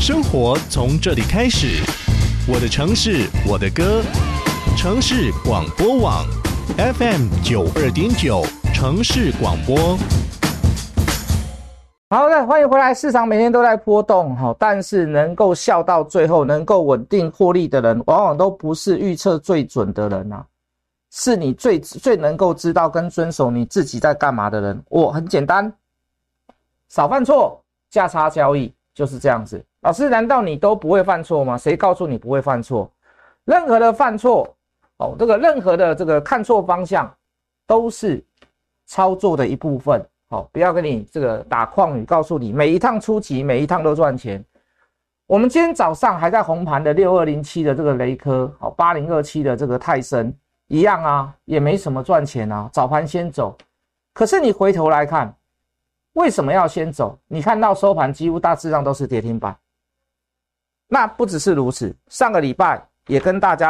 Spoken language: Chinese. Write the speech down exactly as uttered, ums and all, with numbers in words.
生活从这里开始，我的城市，我的歌，城市广播网 F M 九二点九，城市广播。 好的，欢迎回来。市场每天都在波动，但是能够笑到最后，能够稳定获利的人，往往都不是预测最准的人啊，是你最最能够知道跟遵守你自己在干嘛的人。我很简单，少犯错，价差交易就是这样子。老师，难道你都不会犯错吗？谁告诉你不会犯错？任何的犯错，哦，这个任何的这个看错方向，都是操作的一部分。好，不要跟你这个打诳语，告诉你每一趟出击，每一趟都赚钱。我们今天早上还在红盘的六二零七的这个雷科，好，八零二七的这个泰森一样啊，也没什么赚钱啊，早盘先走。可是你回头来看，为什么要先走？你看到收盘几乎大致上都是跌停板。那不只是如此，上个礼拜也跟大家